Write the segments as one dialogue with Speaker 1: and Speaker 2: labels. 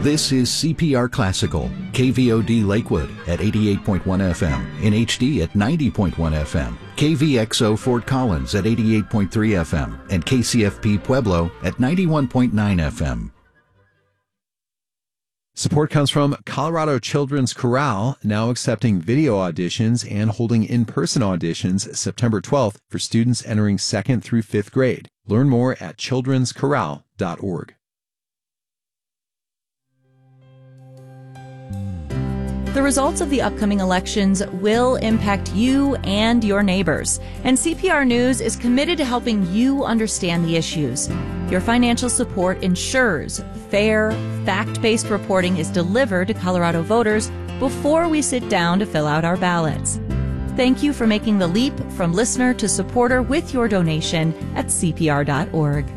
Speaker 1: This is CPR Classical, KVOD Lakewood at 88.1 FM, in HD at 90.1 FM, KVXO Fort Collins at 88.3 FM, and KCFP Pueblo at 91.9 FM.
Speaker 2: Support comes from Colorado Children's Chorale, now accepting video auditions and holding in-person auditions September 12th for students entering 2nd through 5th grade. Learn more at children'schorale.org.
Speaker 3: The results of the upcoming elections will impact you and your neighbors, and CPR News is committed to helping you understand the issues. Your financial support ensures fair, fact-based reporting is delivered to Colorado voters before we sit down to fill out our ballots. Thank you for making the leap from listener to supporter with your donation at CPR.org.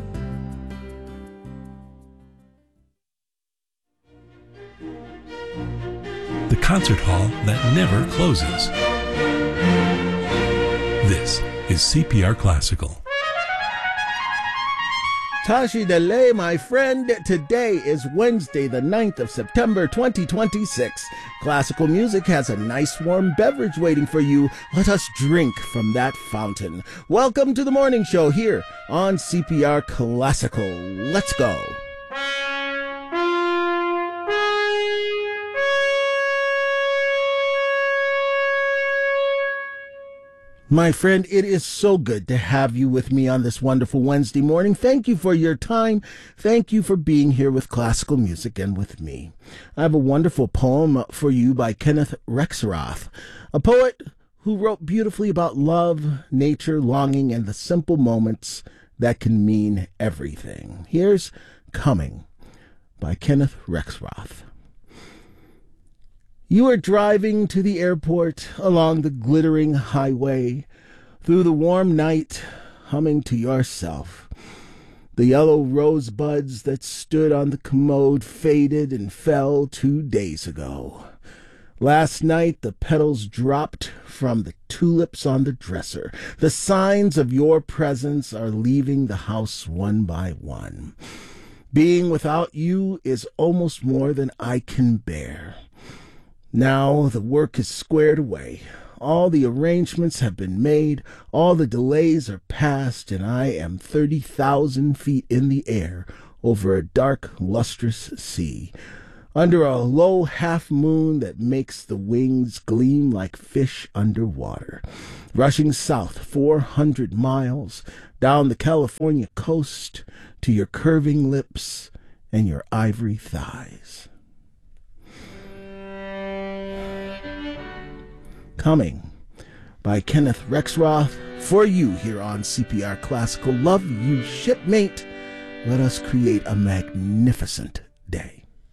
Speaker 4: The concert hall that never closes. This is CPR Classical.
Speaker 5: Tashi Delay, my friend. Today is Wednesday, the 9th of September, 2026. Classical music has a nice warm beverage waiting for you. Let us drink from that fountain. Welcome to the morning show here on CPR Classical. Let's go. My friend, it is so good to have you with me on this wonderful Wednesday morning. Thank you for your time. Thank you for being here with classical music and with me. I have a wonderful poem for you by Kenneth Rexroth, a poet who wrote beautifully about love, nature, longing, and the simple moments that can mean everything. Here's Coming by Kenneth Rexroth. You are driving to the airport along the glittering highway, through the warm night, humming to yourself. The yellow rosebuds that stood on the commode faded and fell 2 days ago. Last night the petals dropped from the tulips on the dresser. The signs of your presence are leaving the house one by one. Being without you is almost more than I can bear. Now the work is squared away. All the arrangements have been made. All the delays are past, and I am 30,000 feet in the air over a dark, lustrous sea, under a low half-moon that makes the wings gleam like fish underwater, rushing south 400 miles down the California coast to your curving lips and your ivory thighs. Coming by Kenneth Rexroth for you here on CPR Classical. Love you, shipmate. Let us create a magnificent day.